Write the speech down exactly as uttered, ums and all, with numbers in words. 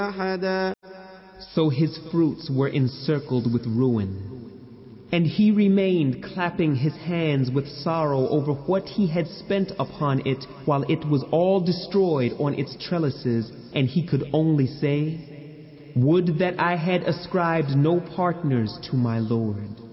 أحدا. So his fruits were encircled with ruin. And he remained clapping his hands with sorrow over what he had spent upon it, while it was all destroyed on its trellises, and he could only say, "Would that I had ascribed no partners to my Lord."